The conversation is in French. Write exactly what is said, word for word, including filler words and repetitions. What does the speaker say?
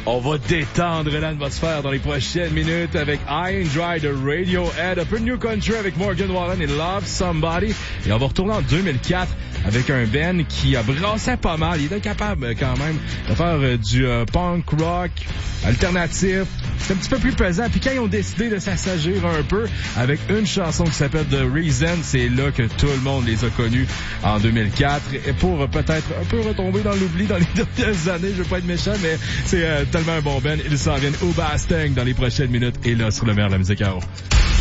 On va détendre l'atmosphère dans les prochaines minutes avec High and Dry de Radiohead, un peu de New Country avec Morgan Wallen et Love Somebody. Et on va retourner en deux mille quatre avec un band qui a brassé pas mal. Il était capable quand même de faire euh, du euh, punk rock alternatif. C'est un petit peu plus pesant. Puis quand ils ont décidé de s'assagir un peu avec une chanson qui s'appelle The Reason, c'est là que tout le monde les a connus en deux mille quatre. Et pour euh, peut-être un peu retomber dans l'oubli dans les dernières années, je veux pas être méchant, mais c'est euh, tellement un bon band. Ils s'en viennent au Bastang dans les prochaines minutes et là sur le maire de la musique à eau.